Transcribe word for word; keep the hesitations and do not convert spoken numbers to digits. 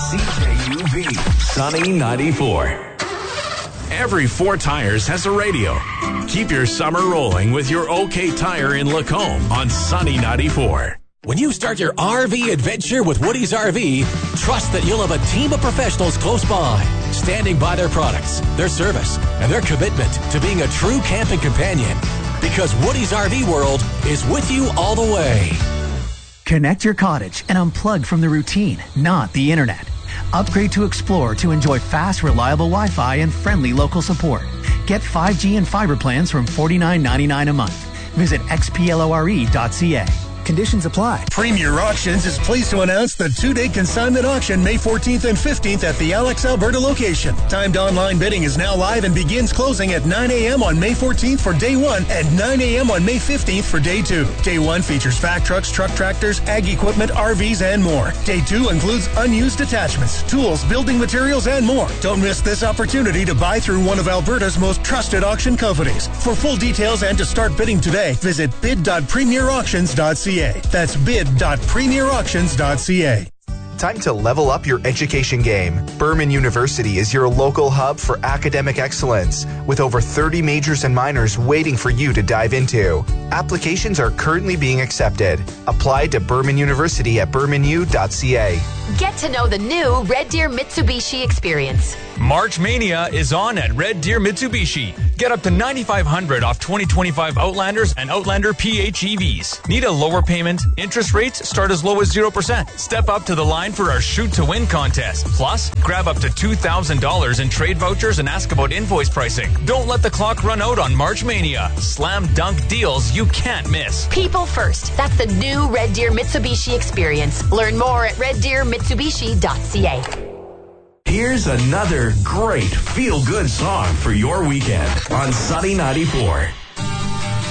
C J U V, Sunny ninety-four. Every four tires has a radio. Keep your summer rolling with your OK Tire in Lacombe on Sunny ninety-four. When you start your R V adventure with Woody's R V, trust that you'll have a team of professionals close by, standing by their products, their service, and their commitment to being a true camping companion. Because Woody's R V World is with you all the way. Connect your cottage and unplug from the routine, not the internet. Upgrade to Explore to enjoy fast, reliable Wi-Fi and friendly local support. Get five G and fiber plans from forty-nine ninety-nine a month. Visit x p lore dot c a. Conditions apply. Premier Auctions is pleased to announce the two-day consignment auction May fourteenth and fifteenth at the Alex, Alberta location. Timed online bidding is now live and begins closing at nine a.m. on May fourteenth for day one and nine a.m. on May fifteenth for day two. Day one features vac trucks, truck tractors, ag equipment, R Vs, and more. Day two includes unused attachments, tools, building materials, and more. Don't miss this opportunity to buy through one of Alberta's most trusted auction companies. For full details and to start bidding today, visit bid dot premier auctions dot c a. That's bid dot premier auctions dot c a. Time to level up your education game. Berman University is your local hub for academic excellence, with over thirty majors and minors waiting for you to dive into. Applications are currently being accepted. Apply to Berman University at berman u dot c a. Get to know the new Red Deer Mitsubishi experience. March Mania is on at Red Deer Mitsubishi. Get up to nine thousand five hundred dollars off twenty twenty-five Outlanders and Outlander P H E Vs. Need a lower payment? Interest rates start as low as zero percent. Step up to the line for our Shoot to Win contest. Plus, grab up to two thousand dollars in trade vouchers and ask about invoice pricing. Don't let the clock run out on March Mania. Slam dunk deals you can't miss. People first. That's the new Red Deer Mitsubishi experience. Learn more at red deer mitsubishi dot c a. Here's another great feel-good song for your weekend on Sunny ninety-four.